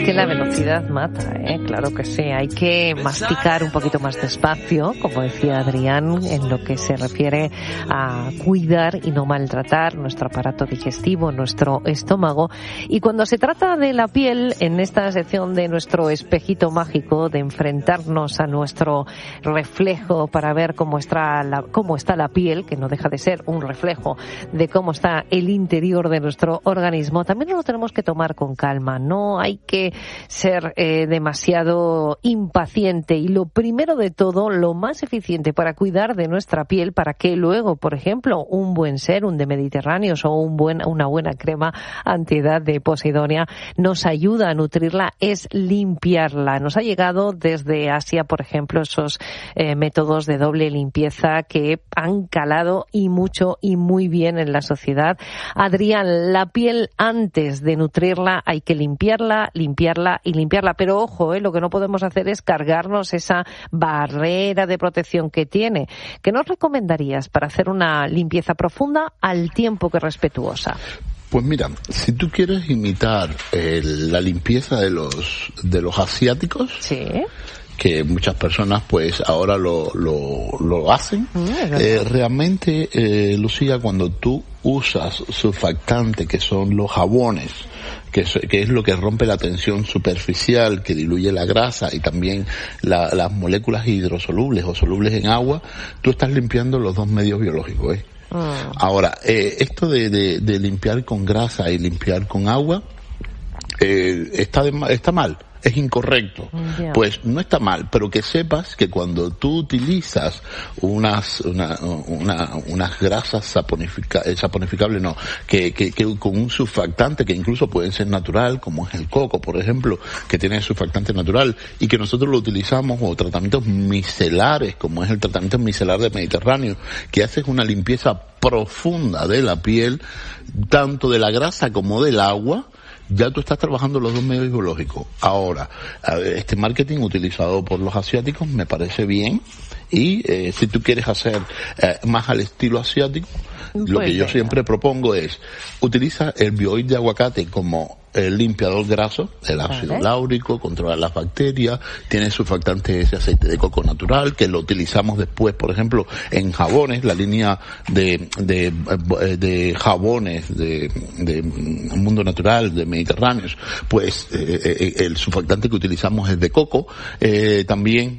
que la velocidad mata, claro que sí. Hay que masticar un poquito más despacio, como decía Adrián, en lo que se refiere a cuidar y no maltratar nuestro aparato digestivo, nuestro estómago. Y cuando se trata de la piel, en esta sección de nuestro espejito mágico, de enfrentarnos a nuestro reflejo para ver cómo está la piel, que no deja de ser un reflejo de cómo está el interior de nuestro organismo, también nos lo tenemos que tomar con calma. No hay que ser demasiado impaciente, y lo primero de todo, lo más eficiente para cuidar de nuestra piel, para que luego, por ejemplo, un buen serum de Mediterráneos o una buena crema antiedad de Posidonia nos ayuda a nutrirla, es limpiarla. Nos ha llegado desde Asia, por ejemplo, esos métodos de doble limpieza que han calado y mucho y muy bien en la sociedad. Adrián, la piel antes de nutrirla hay que limpiarla y limpiarla, pero ojo, lo que no podemos hacer es cargarnos esa barrera de protección que tiene. ¿Qué nos recomendarías para hacer una limpieza profunda al tiempo que respetuosa? Pues mira, si tú quieres imitar la limpieza de los asiáticos, sí, que muchas personas pues ahora lo hacen, realmente, Lucía, cuando tú usas surfactante, que son los jabones, que es lo que rompe la tensión superficial, que diluye la grasa y también las moléculas hidrosolubles o solubles en agua, tú estás limpiando los dos medios biológicos, Ahora, esto de limpiar con grasa y limpiar con agua, está mal. Es incorrecto. Yeah. Pues no está mal, pero que sepas que cuando tú utilizas unas grasas saponificables, que con un surfactante que incluso puede ser natural, como es el coco, por ejemplo, que tiene surfactante natural, y que nosotros lo utilizamos, o tratamientos micelares, como es el tratamiento micelar de Mediterráneo, que haces una limpieza profunda de la piel, tanto de la grasa como del agua, ya tú estás trabajando los dos medios biológicos. Ahora, este marketing utilizado por los asiáticos me parece bien, y si tú quieres hacer más al estilo asiático, lo que yo siempre propongo es, utiliza el bioid de aguacate como el limpiador graso, el ácido láurico, controla las bacterias, tiene surfactante ese aceite de coco natural, que lo utilizamos después, por ejemplo, en jabones, la línea de jabones de Mundo Natural, de Mediterráneos, pues el surfactante que utilizamos es de coco, también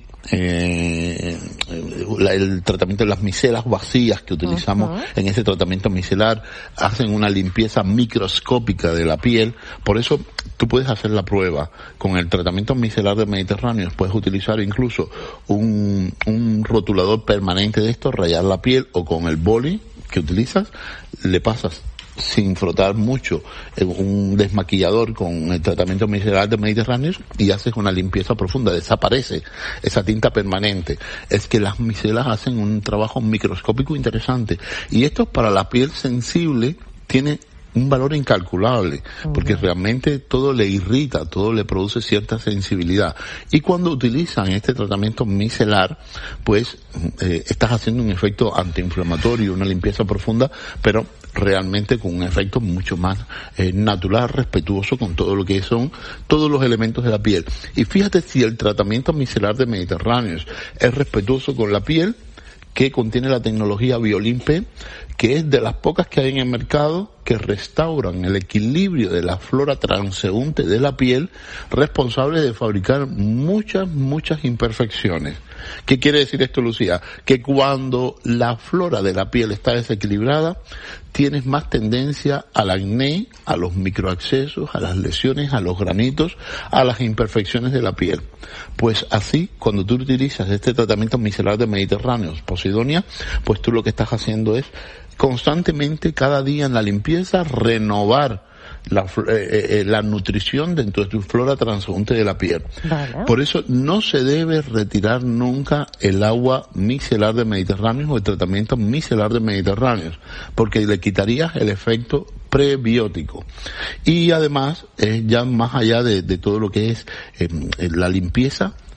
el tratamiento de las micelas vacías que utilizamos en ese tratamiento micelar hacen una limpieza microscópica de la piel. Por eso tú puedes hacer la prueba con el tratamiento micelar de Mediterráneos. Puedes utilizar incluso un rotulador permanente de esto, rayar la piel, o con el boli que utilizas le pasas sin frotar mucho un desmaquillador con el tratamiento micelar de Mediterráneos y haces una limpieza profunda, desaparece esa tinta permanente. Es que las micelas hacen un trabajo microscópico interesante, y esto para la piel sensible tiene un valor incalculable, porque realmente todo le irrita, todo le produce cierta sensibilidad. Y cuando utilizan este tratamiento micelar, pues estás haciendo un efecto antiinflamatorio, una limpieza profunda, pero realmente con un efecto mucho más natural, respetuoso con todo lo que son todos los elementos de la piel. Y fíjate, si el tratamiento micelar de Mediterráneos es respetuoso con la piel, que contiene la tecnología Biolimpe, que es de las pocas que hay en el mercado que restauran el equilibrio de la flora transeúnte de la piel, responsable de fabricar muchas imperfecciones. ¿Qué quiere decir esto, Lucía? Que cuando la flora de la piel está desequilibrada, tienes más tendencia al acné, a los microabscesos, a las lesiones, a los granitos, a las imperfecciones de la piel. Pues así, cuando tú utilizas este tratamiento micelar de Mediterráneos, Posidonia, pues tú lo que estás haciendo es constantemente, cada día en la limpieza, renovar la nutrición dentro de tu flora transeúnte de la piel. Vale. Por eso no se debe retirar nunca el agua micelar de Mediterráneos o el tratamiento micelar de Mediterráneos, porque le quitarías el efecto prebiótico. Y además, ya más allá de todo lo que es la limpieza,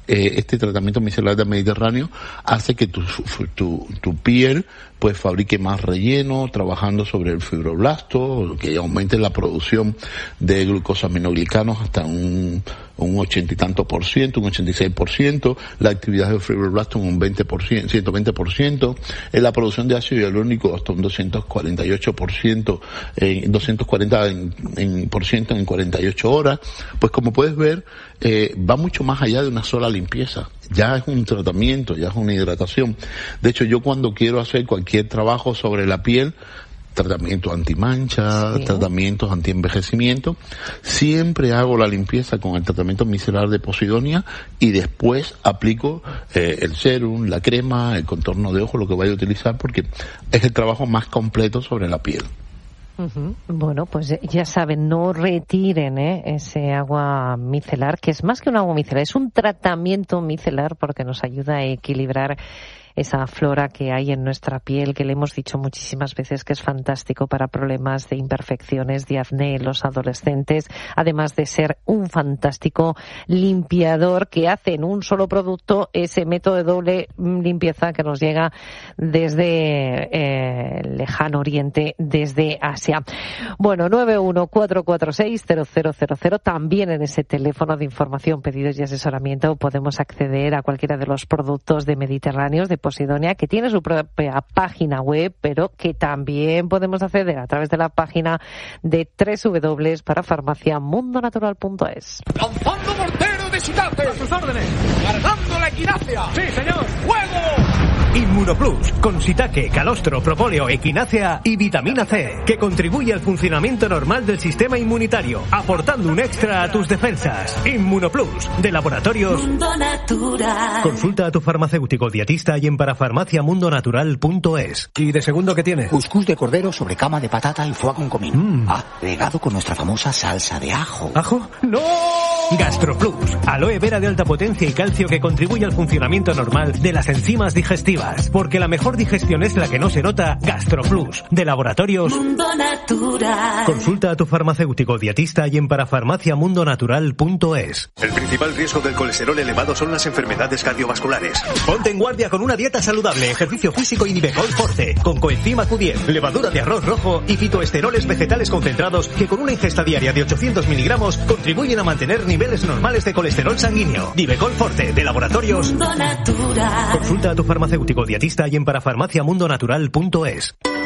este tratamiento micelar del Mediterráneo hace que tu piel pues fabrique más relleno, trabajando sobre el fibroblasto, que aumente la producción de glucosaminoglicanos hasta un 80 y tanto por ciento, un 86%, la actividad del fibroblasto en un 120%, en la producción de ácido hialurónico hasta un 248%, 240% en 48 horas. Pues como puedes ver, va mucho más allá de una sola limpieza. Ya es un tratamiento, ya es una hidratación. De hecho, yo cuando quiero hacer cualquier trabajo sobre la piel, tratamiento antimancha, sí, tratamientos antienvejecimiento, siempre hago la limpieza con el tratamiento micelar de Posidonia y después aplico el serum, la crema, el contorno de ojo, lo que vaya a utilizar, porque es el trabajo más completo sobre la piel. Uh-huh. Bueno, pues ya saben, no retiren ese agua micelar, que es más que un agua micelar, es un tratamiento micelar porque nos ayuda a equilibrar esa flora que hay en nuestra piel, que le hemos dicho muchísimas veces que es fantástico para problemas de imperfecciones, de acné en los adolescentes, además de ser un fantástico limpiador que hace en un solo producto ese método de doble limpieza que nos llega desde el lejano oriente, desde Asia. Bueno, 914460000, también en ese teléfono de información, pedidos y asesoramiento podemos acceder a cualquiera de los productos de Mediterráneos, de Posidonia, que tiene su propia página web, pero que también podemos acceder a través de la página de www.parafarmaciamundonatural.es. ¡Lanzando mortero de Shitate! ¡A sus órdenes! ¡Cargando la equinacia! ¡Sí, señor! ¡Fuego! Inmunoplus, con shiitake, calostro, propóleo, equinácea y vitamina C, que contribuye al funcionamiento normal del sistema inmunitario, aportando un extra a tus defensas. Inmunoplus, de Laboratorios Mundo Natural. Consulta a tu farmacéutico dietista y en parafarmaciamundonatural.es. ¿Y de segundo qué tiene? Cuscús de cordero sobre cama de patata y foie con comino. Agregado con nuestra famosa salsa de ajo. ¿Ajo? ¡No! Gastroplus, aloe vera de alta potencia y calcio que contribuye al funcionamiento normal de las enzimas digestivas. Porque la mejor digestión es la que no se nota. Gastroplus, de Laboratorios Mundo Natural. Consulta a tu farmacéutico dietista y en parafarmaciamundonatural.es. El principal riesgo del colesterol elevado son las enfermedades cardiovasculares. Ponte en guardia con una dieta saludable, ejercicio físico y Nivecol Forte, con coenzima Q10, levadura de arroz rojo y fitoesteroles vegetales concentrados que con una ingesta diaria de 800 miligramos contribuyen a mantener niveles normales de colesterol sanguíneo. Nivecol Forte, de Laboratorios Mundo Natural. Consulta a tu farmacéutico dietista y en parafarmaciamundonatural.es.